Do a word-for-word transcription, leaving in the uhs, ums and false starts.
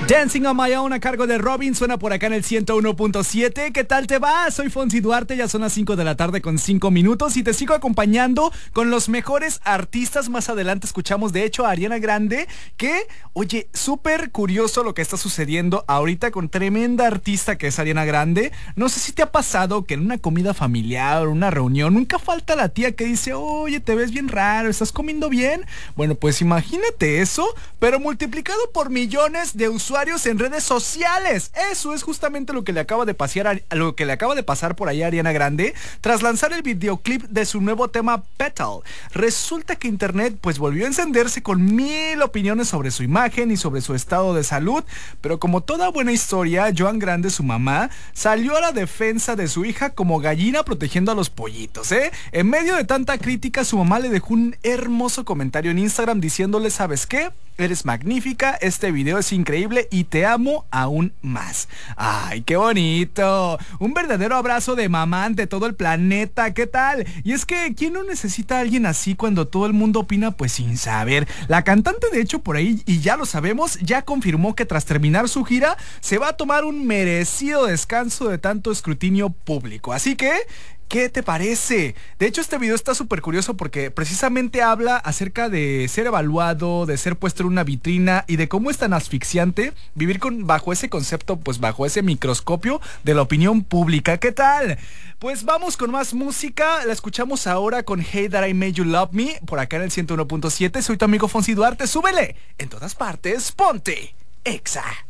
Dancing on My Own a cargo de Robin suena por acá en el ciento uno punto siete. ¿Qué tal te va? Soy Fonsi Duarte, ya son las cinco de la tarde con cinco minutos y te sigo acompañando con los mejores artistas. Más adelante escuchamos de hecho a Ariana Grande, que, oye, súper curioso lo que está sucediendo ahorita con tremenda artista que es Ariana Grande. No sé si te ha pasado que en una comida familiar o una reunión nunca falta la tía que dice, oye, te ves bien raro, ¿estás comiendo bien? Bueno, pues imagínate eso, pero multiplicado por millones de usuarios en redes sociales. Eso es justamente lo que le acaba de pasar a, lo que le acaba de pasar por ahí a Ariana Grande tras lanzar el videoclip de su nuevo tema Petal. Resulta que internet pues volvió a encenderse con mil opiniones sobre su imagen y sobre su estado de salud, pero como toda buena historia, Joan Grande, su mamá, salió a la defensa de su hija como gallina protegiendo a los pollitos, ¿eh? En medio de tanta crítica, su mamá le dejó un hermoso comentario en Instagram diciéndole, ¿sabes qué? Eres magnífica, este video es increíble y te amo aún más. ¡Ay, qué bonito! Un verdadero abrazo de mamá ante todo el planeta, ¿qué tal? Y es que, ¿quién no necesita a alguien así cuando todo el mundo opina pues sin saber? La cantante de hecho por ahí, y ya lo sabemos, ya confirmó que tras terminar su gira, se va a tomar un merecido descanso de tanto escrutinio público. Así que, ¿qué te parece? De hecho, este video está súper curioso porque precisamente habla acerca de ser evaluado, de ser puesto en una vitrina y de cómo es tan asfixiante vivir con, bajo ese concepto, pues bajo ese microscopio de la opinión pública. ¿Qué tal? Pues vamos con más música. La escuchamos ahora con Hey That I Made You Love Me por acá en el ciento uno punto siete. Soy tu amigo Fonsi Duarte. Súbele. En todas partes, ponte Exa.